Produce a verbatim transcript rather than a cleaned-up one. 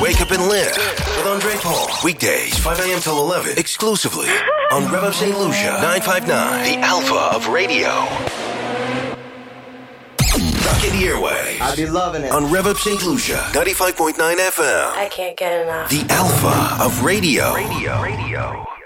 Wake Up and Live with Andre Paul. Weekdays, five a.m. till eleven, exclusively on Rev Up Saint Lucia, nine fifty-nine, the Alpha of Radio. Rock in the airway. I be loving it. On Rev Up Saint Lucia, ninety-five point nine F M. I can't get enough. The Alpha of Radio. Radio. Radio.